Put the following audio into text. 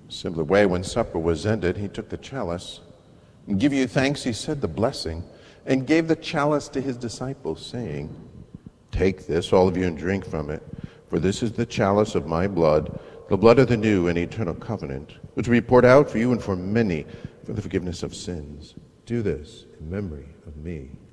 Similar way, when supper was ended, he took the chalice. And give you thanks, he said the blessing, and gave the chalice to his disciples, saying, "Take this, all of you, and drink from it, for this is the chalice of my blood, the blood of the new and eternal covenant, which will be poured out for you and for many for the forgiveness of sins. Do this in memory of me."